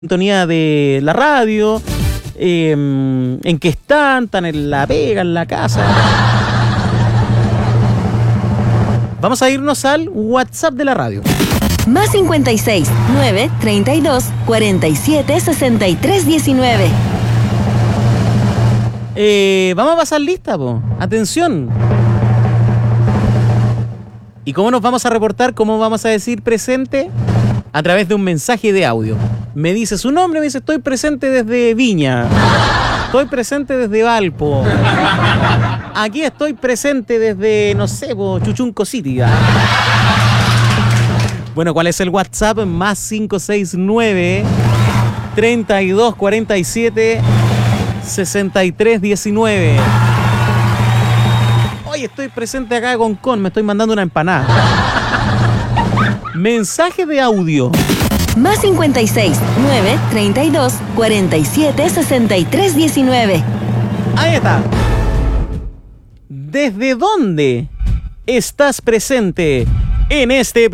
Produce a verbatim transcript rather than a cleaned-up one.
sintonía de la radio, eh, en qué están, están en la pega, en la casa. Vamos a irnos al WhatsApp de la radio. Más cincuenta y seis, nueve, treinta y dos, cuarenta y siete, sesenta y tres, diecinueve. Eh, vamos a pasar lista, po. Atención. ¿Y cómo nos vamos a reportar? ¿Cómo vamos a decir presente? A través de un mensaje de audio. Me dice su nombre, me dice estoy presente desde Viña. Estoy presente desde Valpo. Aquí estoy presente desde, no sé, po, Chuchunco City. Bueno, ¿cuál es el WhatsApp? Más cinco seis nueve, treinta y dos, cuarenta y siete, sesenta y tres, diecinueve. Hoy estoy presente acá con Con, me estoy mandando una empanada. Mensaje de audio. Más cincuenta y seis, nueve, treinta y dos, cuarenta y siete, sesenta y tres, diecinueve. Ahí está. ¿Desde dónde estás presente en este